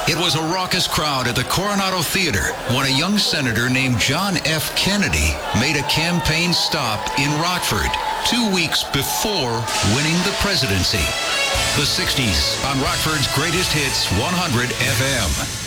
It was a raucous crowd at the Coronado Theater when a young senator named John F. Kennedy made a campaign stop in Rockford 2 weeks before winning the presidency. The 60s on Rockford's Greatest Hits 100 FM.